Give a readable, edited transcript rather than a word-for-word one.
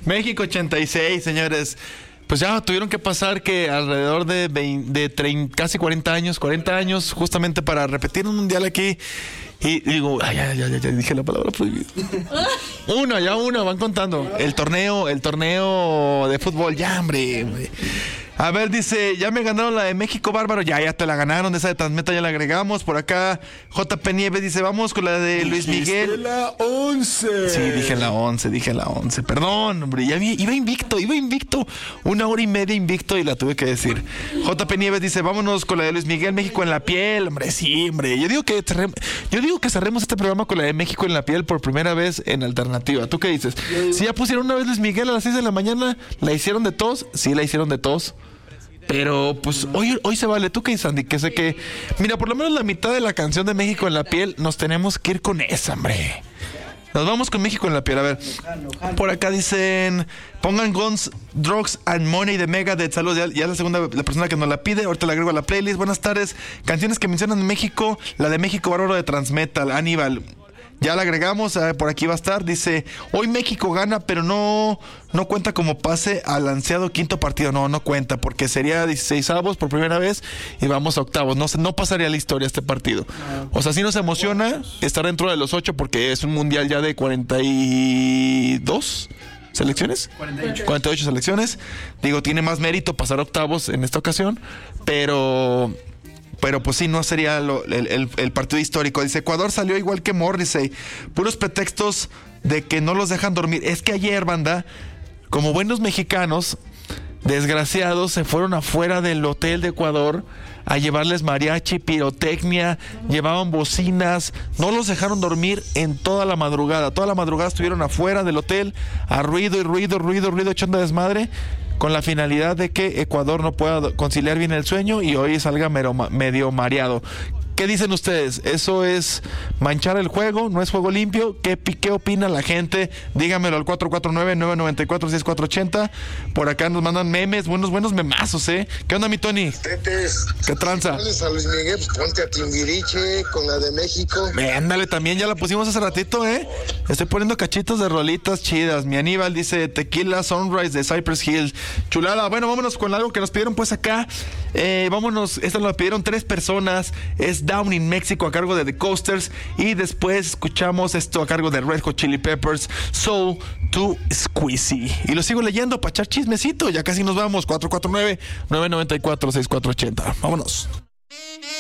México 86, señores. Pues ya tuvieron que pasar que alrededor de casi 40 años, justamente para repetir un mundial aquí. Y digo, ya dije la palabra prohibida. Una, van contando. El torneo de fútbol, ya, hombre. A ver, dice, ya me ganaron la de México, bárbaro. Ya te la ganaron, esa de Transmeta ya la agregamos. Por acá, JP Nieves dice, vamos con la de Luis Miguel. La 11. Sí, dije la 11. Perdón, hombre, iba invicto. 1 hora y media invicto y la tuve que decir. JP Nieves dice, vámonos con la de Luis Miguel, México en la piel. Hombre, sí, hombre. Yo digo que cerremos este programa con la de México en la piel por primera vez en Alternativa. ¿Tú qué dices? Si ya pusieron una vez Luis Miguel a las 6 de la mañana, ¿la hicieron de tos? Sí, la hicieron de tos. Pero pues hoy se vale. ¿Tú qué dices, Andy? Que sé que... Mira, por lo menos la mitad de la canción de México en la piel nos tenemos que ir con esa, hombre. Nos vamos con México en la piel. A ver, por acá dicen... Pongan Guns, Drugs and Money de Megadeth. Saludos, ya es la persona que nos la pide. Ahorita la agrego a la playlist. Buenas tardes. Canciones que mencionan México. La de México Bárbaro de Transmetal, Aníbal. Ya la agregamos, por aquí va a estar. Dice, hoy México gana, pero no cuenta como pase al ansiado quinto partido. No cuenta, porque sería 16avos por primera vez y vamos a octavos. No pasaría la historia este partido. O sea, sí nos emociona estar dentro de los 8 porque es un mundial ya de 42 selecciones. 48 selecciones. Digo, tiene más mérito pasar octavos en esta ocasión, pero pues sí, no sería el partido histórico. Dice, Ecuador salió igual que Morrissey. Puros pretextos de que no los dejan dormir. Es que ayer, banda, como buenos mexicanos, desgraciados, se fueron afuera del hotel de Ecuador a llevarles mariachi, pirotecnia, llevaban bocinas, no los dejaron dormir en toda la madrugada. Toda la madrugada estuvieron afuera del hotel a ruido, echando desmadre, con la finalidad de que Ecuador no pueda conciliar bien el sueño y hoy salga medio mareado. ¿Qué dicen ustedes? ¿Eso es manchar el juego? ¿No es juego limpio? ¿Qué opina la gente? Dígamelo al 449-994-6480. Por acá nos mandan memes, buenos memazos, ¿eh? ¿Qué onda, mi Tony? Tetes, ¿Qué tranza? Si a Luis Miguel, pues ponte a Timbiriche con la de México. Ándale, también ya la pusimos hace ratito, ¿eh? Estoy poniendo cachitos de rolitas chidas. Mi Aníbal dice Tequila Sunrise de Cypress Hill. Chulada. Bueno, vámonos con algo que nos pidieron pues acá. Vámonos, esta lo pidieron 3 personas. Es Down in Mexico a cargo de The Coasters. Y después escuchamos esto a cargo de Red Hot Chili Peppers, Soul to Squeezy. Y lo sigo leyendo para echar chismecito. Ya casi nos vamos. 449-994-6480. Vámonos.